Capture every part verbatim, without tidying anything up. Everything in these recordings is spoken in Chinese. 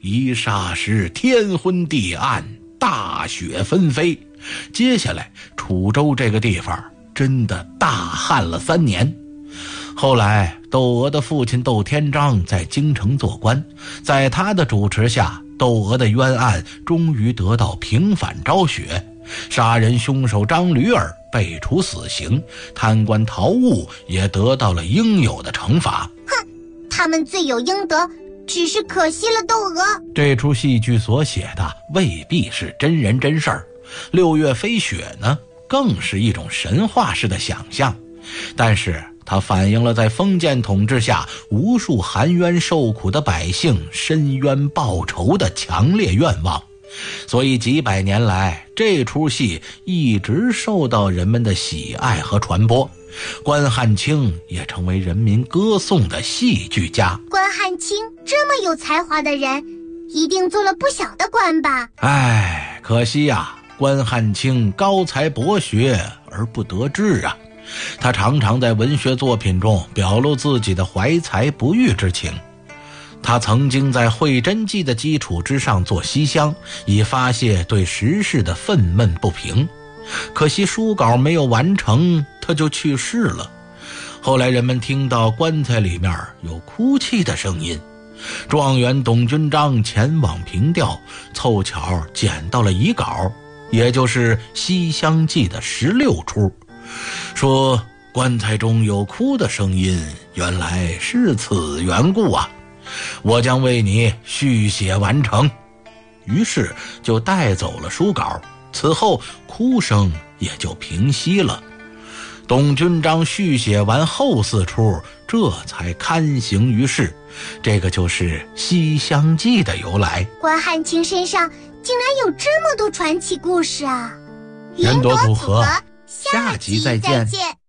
一霎时天昏地暗，大雪纷飞。接下来楚州这个地方真的大旱了三年。后来窦娥的父亲窦天章在京城做官，在他的主持下，窦娥的冤案终于得到平反昭雪，杀人凶手张驴儿被处死刑，贪官陶物也得到了应有的惩罚。 哼，他们罪有应得，只是可惜了窦娥。这出戏剧所写的未必是真人真事儿，六月飞雪呢，更是一种神话式的想象，但是它反映了在封建统治下无数含冤受苦的百姓申冤报仇的强烈愿望，所以几百年来这出戏一直受到人们的喜爱和传播。关汉卿也成为人民歌颂的戏剧家。 关汉卿这么有才华的人，一定做了不小的官吧？ 唉，可惜呀，关汉卿高才博学而不得志啊。他常常在文学作品中表露自己的怀才不遇之情。他曾经在会真记的基础之上做西厢，以发泄对时事的愤懑不平。可惜书稿没有完成，他就去世了。后来人们听到棺材里面有哭泣的声音，状元董君章前往凭吊，凑巧捡到了遗稿，也就是《西厢记》的十六出，说棺材中有哭的声音，原来是此缘故啊，我将为你续写完成。于是就带走了书稿，此后哭声也就平息了。董君章续写完后四出，这才刊行于世，这个就是《西厢记》的由来。 关汉卿身上竟然有这么多传奇故事啊！ 云朵组合，下集再见。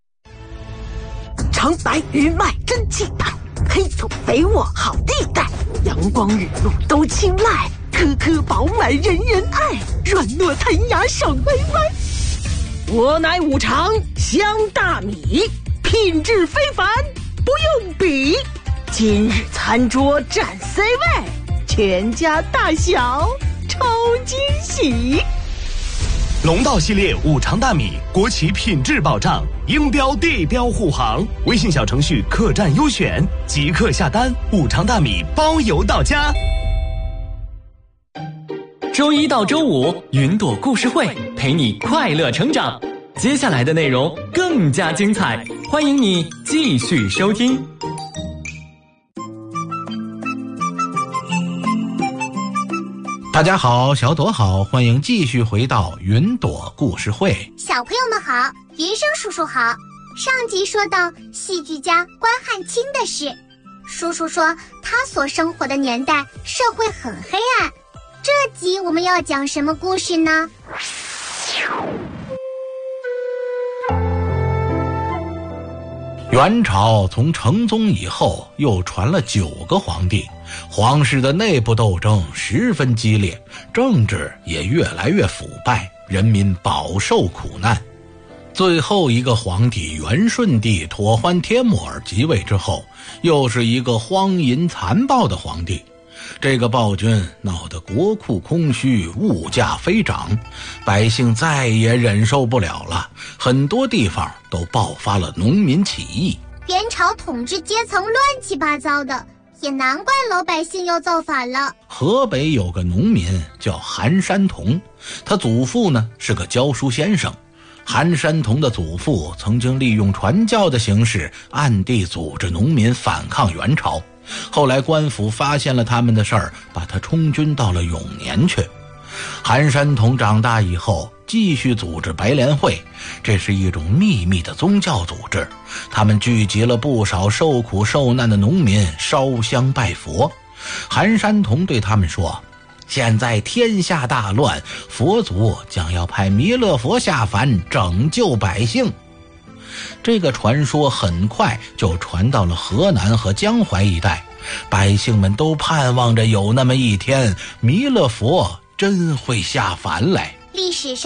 长白玉麦真气派，黑土肥沃好地带，阳光雨露都青睐，颗颗饱满人人爱，软糯弹牙爽歪歪。我乃五常香大米，品质非凡，不用比。今日餐桌占 C 位，全家大小超惊喜。 龙道系列五常大米，国企品质保障，应标地标护航。微信小程序客栈优选，即刻下单，五常大米包邮到家。 周一到周五，云朵故事会陪你快乐成长。接下来的内容更加精彩，欢迎你继续收听。 大家好，小朵好，欢迎继续回到云朵故事会。 小朋友们好，云生叔叔好。上集说到戏剧家关汉卿的事，叔叔说他所生活的年代社会很黑暗。这集我们要讲什么故事呢？ 元朝从成宗以后又传了九个皇帝，皇室的内部斗争十分激烈，政治也越来越腐败，人民饱受苦难。最后一个皇帝元顺帝妥欢帖木儿即位之后，又是一个荒淫残暴的皇帝。这个暴君闹得国库空虚，物价飞涨，百姓再也忍受不了了，很多地方都爆发了农民起义。 元朝统治阶层乱七八糟的，也难怪老百姓要造反了。 河北有个农民叫韩山童，他祖父呢是个教书先生。韩山童的祖父曾经利用传教的形式暗地组织农民反抗元朝，后来官府发现了他们的事儿，把他充军到了永年去。韩山童长大以后继续组织白莲会，这是一种秘密的宗教组织，他们聚集了不少受苦受难的农民，烧香拜佛。韩山童对他们说，现在天下大乱，佛祖将要派弥勒佛下凡拯救百姓。这个传说很快就传到了河南和江淮一带，百姓们都盼望着有那么一天，弥勒佛真会下凡来。 历史上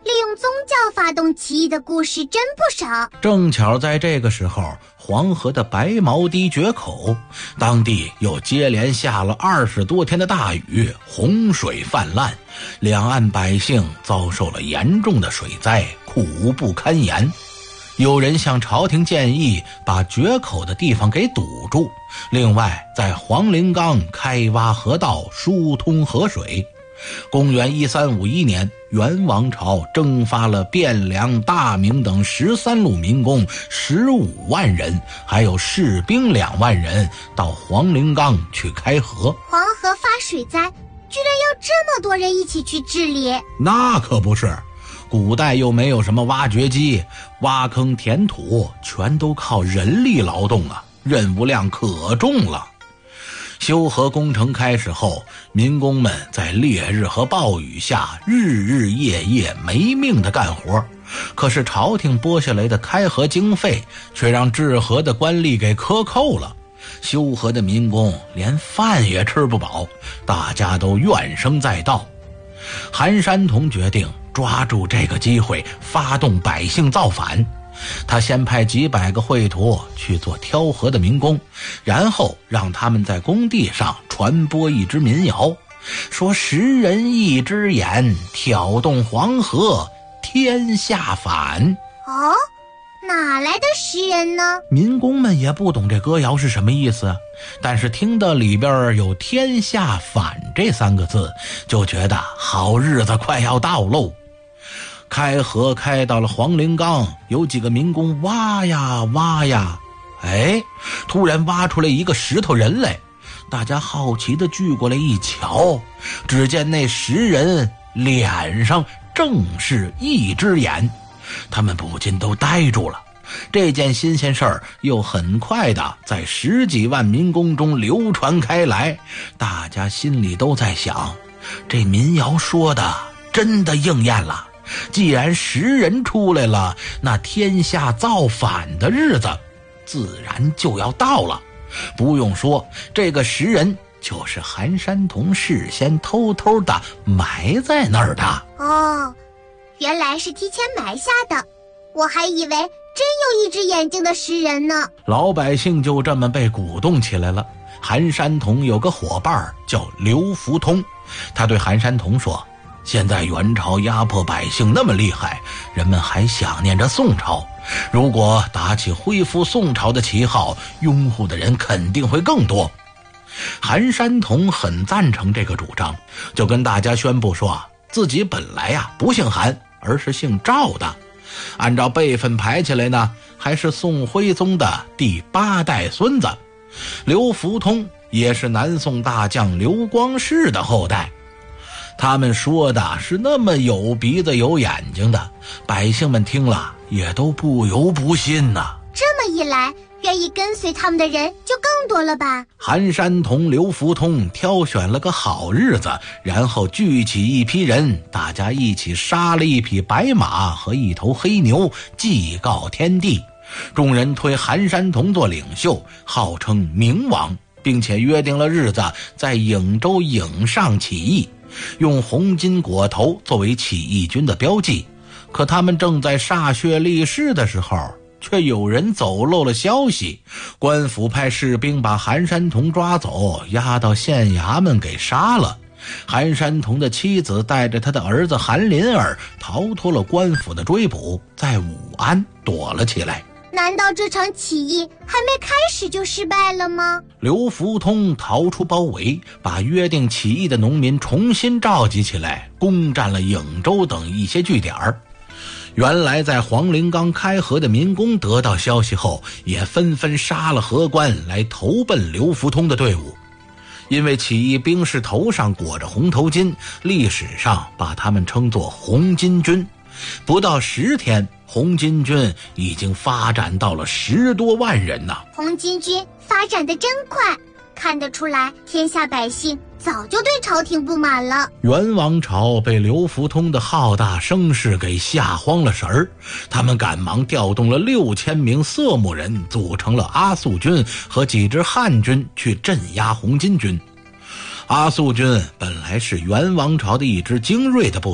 利用宗教发动起义的故事真不少。 正巧在这个时候，黄河的白毛堤决口，当地又接连下了二十多天的大雨，洪水泛滥，两岸百姓遭受了严重的水灾，苦不堪言。有人向朝廷建议把决口的地方给堵住，另外在黄陵冈开挖河道，疏通河水。公元一三五一年，元王朝征发了汴梁、大名等十三路民工十五万人，还有士兵两万人到黄陵冈去开河。 黄河发水灾，居然要这么多人一起去治理？ 那可不是，古代又没有什么挖掘机，挖坑填土全都靠人力劳动啊，任务量可重了。修河工程开始后，民工们在烈日和暴雨下日日夜夜没命地干活，可是朝廷拨下来的开河经费却让治河的官吏给克扣了，修河的民工连饭也吃不饱，大家都怨声载道。韩山童决定抓住这个机会发动百姓造反。他先派几百个绘图去做挑河的民工，然后让他们在工地上传播一支民谣，说十人一只眼，挑动黄河天下反。 哦，哪来的十人呢？ 民工们也不懂这歌谣是什么意思，但是听到里边有天下反这三个字，就觉得好日子快要到喽。开河开到了黄陵冈，有几个民工挖呀挖呀，哎，突然挖出来一个石头人来，大家好奇地聚过来一瞧，只见那石人脸上正是一只眼，他们不禁都呆住了。这件新鲜事儿又很快的在十几万民工中流传开来，大家心里都在想，这民谣说的真的应验了，既然石人出来了，那天下造反的日子自然就要到了。不用说，这个石人就是韩山童事先偷偷的埋在那儿的。 哦，原来是提前埋下的，我还以为真有一只眼睛的石人呢。 老百姓就这么被鼓动起来了。韩山童有个伙伴叫刘福通，他对韩山童说，现在元朝压迫百姓那么厉害，人们还想念着宋朝，如果打起恢复宋朝的旗号，拥护的人肯定会更多。韩山童很赞成这个主张，就跟大家宣布说，自己本来呀、啊、不姓韩，而是姓赵的，按照辈分排起来呢，还是宋徽宗的第八代孙子。刘福通也是南宋大将刘光世的后代。他们说的是那么有鼻子有眼睛的，百姓们听了也都不由不信呐、啊。 这么一来，愿意跟随他们的人就更多了吧？ 韩山童、刘福通挑选了个好日子，然后聚起一批人，大家一起杀了一匹白马和一头黑牛，祭告天地。众人推韩山童做领袖，号称明王，并且约定了日子在颍州颍上起义，用红巾裹头作为起义军的标记。可他们正在歃血立誓的时候，却有人走漏了消息，官府派士兵把韩山童抓走，押到县衙门给杀了。韩山童的妻子带着他的儿子韩林儿逃脱了官府的追捕，在武安躲了起来。 难道这场起义还没开始就失败了吗？ 刘福通逃出包围，把约定起义的农民重新召集起来，攻占了颍州等一些据点。原来在黄陵冈开河的民工得到消息后，也纷纷杀了河官来投奔刘福通的队伍。因为起义兵士头上裹着红头巾，历史上把他们称作红巾军。不到十天，红巾军已经发展到了十多万人呐！ 红巾军发展得真快，看得出来天下百姓早就对朝廷不满了。 元王朝被刘福通的浩大声势给吓慌了神儿，他们赶忙调动了六千名色目人，组成了阿速军和几支汉军去镇压红巾军。阿速军本来是元王朝的一支精锐的部队，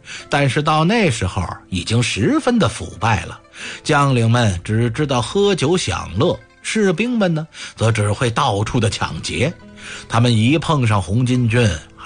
但是到那时候已经十分的腐败了，将领们只知道喝酒享乐，士兵们呢则只会到处的抢劫。他们一碰上红巾军，